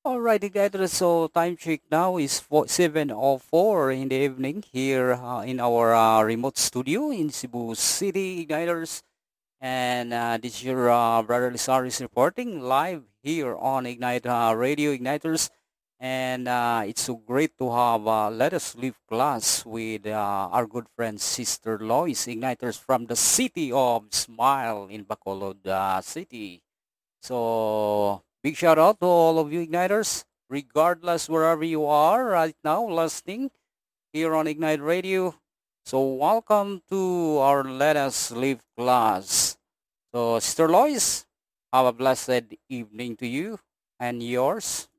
Alright, guys. So time check now is 7:04 in the evening here in our remote studio in Cebu City, Igniters. And this is your brother Lisaris reporting live here on Ignite Radio Igniters. And it's so great to have Let Us Live class with our good friend Sister Lois Igniters from the city of Smile in Bacolod City. So big shout out to all of you Igniters, regardless wherever you are right now listening here on Ignite Radio. So welcome to our Let Us Live class. So Sister Lois, have a blessed evening to you and yours.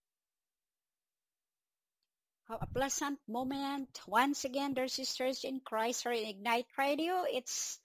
How a pleasant moment. Once again, dear sisters in Christ or in Ignite Radio. It's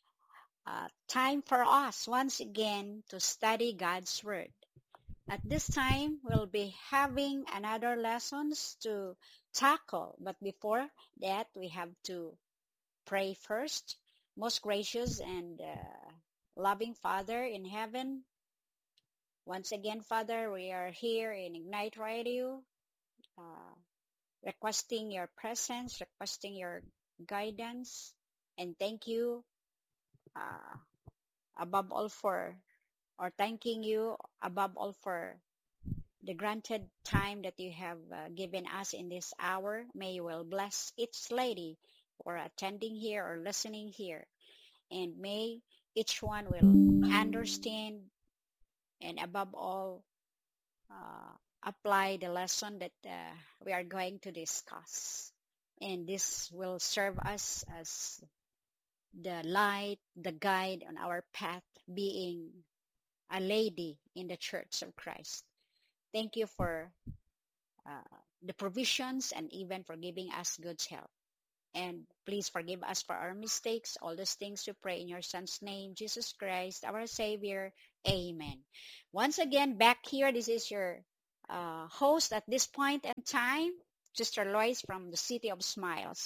time for us once again to study God's Word. At this time, we'll be having another lessons to tackle. But before that, we have to pray first. Most gracious and loving Father in heaven, once again, Father, we are here in Ignite Radio. Uh, Requesting your presence, requesting your guidance, and thank you uh, above all for, or thanking you above all for the granted time that you have given us in this hour. May you will bless each lady for attending here or listening here, and may each one will understand and above all apply the lesson that we are going to discuss. And this will serve us as the light, the guide on our path, being a lady in the Church of Christ. Thank you for uh, the provisions and even for giving us good health. And please forgive us for our mistakes. All these things we pray in your Son's name, Jesus Christ, our Savior. Amen. Once again, back here, this is your host at this point in time, Sister Lois from the City of Smiles.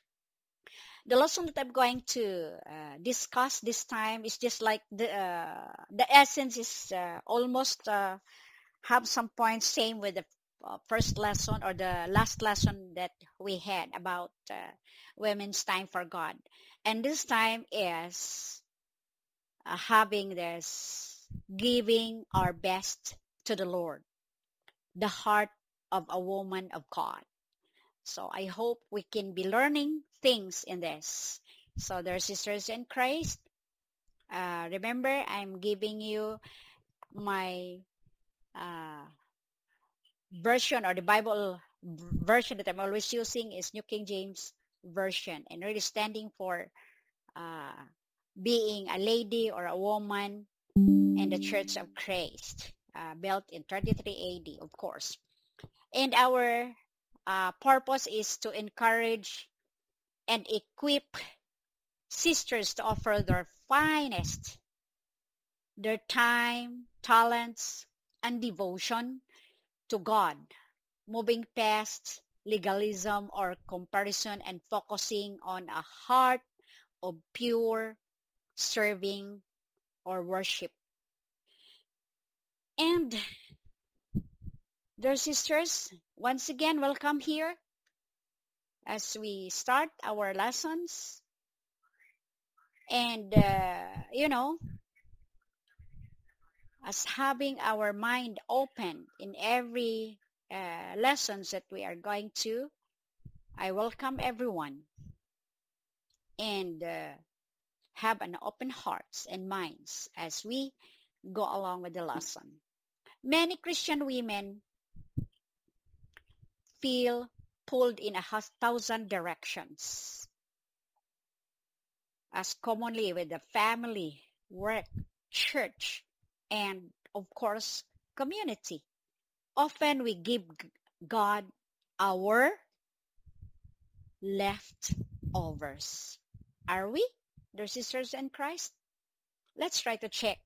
The lesson that I'm going to discuss this time is just like the essence is almost have some points same with the first lesson or the last lesson that we had about women's time for God. And this time is having this giving our best to the Lord, the heart of a woman of God. So I hope we can be learning things in this. So dear sisters in Christ, remember I'm giving you my uh, version, or the Bible version that I'm always using is New King James Version, and really standing for uh, being a lady or a woman in the Church of Christ, built in 33 AD, of course. And our purpose is to encourage and equip sisters to offer their finest, their time, talents, and devotion to God, moving past legalism or comparison and focusing on a heart of pure serving or worship. And dear sisters, once again, welcome here as we start our lessons. And, as having our mind open in every lessons that we are going to, I welcome everyone and have an open hearts and minds as we go along with the lesson. Many Christian women feel pulled in a thousand directions, as commonly with the family, work, church, and of course, community. Often we give God our leftovers. Are we, dear sisters in Christ? Let's try to check.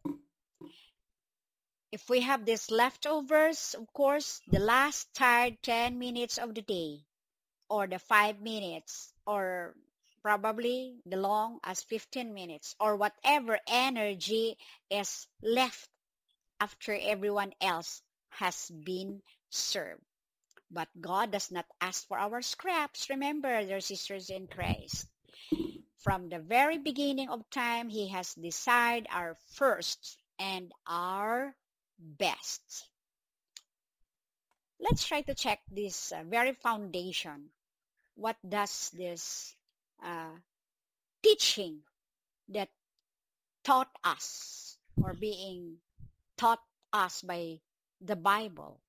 If we have these leftovers, of course, the last tired 10 minutes of the day, or the 5 minutes, or probably the long as 15 minutes, or whatever energy is left after everyone else has been served. But God does not ask for our scraps. Remember, dear sisters in Christ, from the very beginning of time, He has desired our first and our best. Let's try to check this very foundation. What does this uh, teaching that taught us or being taught us by the Bible?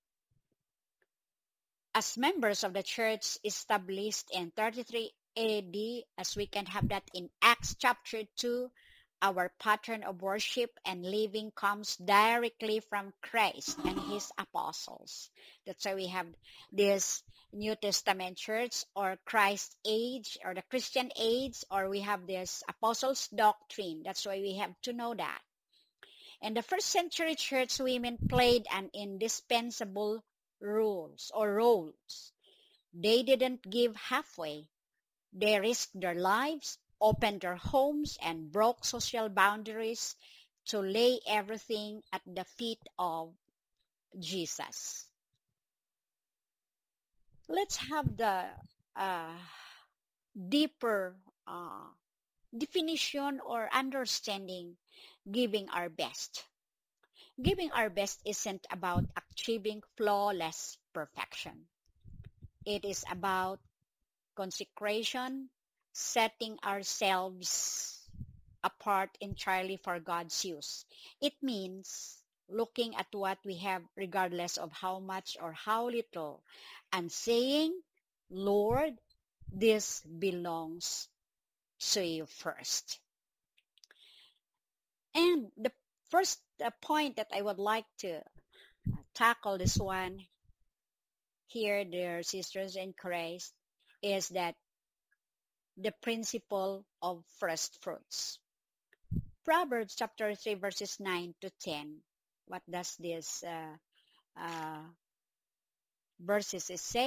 As members of the church established in 33 AD, as we can have that in Acts chapter 2, our pattern of worship and living comes directly from Christ and his apostles. That's why we have this New Testament church or Christ age or the Christian age, or we have this apostles doctrine. That's why we have to know that. And the first century church women played an indispensable roles or roles. They didn't give halfway. They risked their lives, opened their homes, and broke social boundaries to lay everything at the feet of Jesus. Let's have the uh, deeper definition or understanding giving our best. Giving our best isn't about achieving flawless perfection. It is about consecration, setting ourselves apart entirely for God's use. It means looking at what we have regardless of how much or how little and saying, Lord, this belongs to you first. And the first point that I would like to tackle this one here, dear sisters in Christ, is that the principle of first fruits. Proverbs chapter 3 verses 9 to 10. What does this verses say?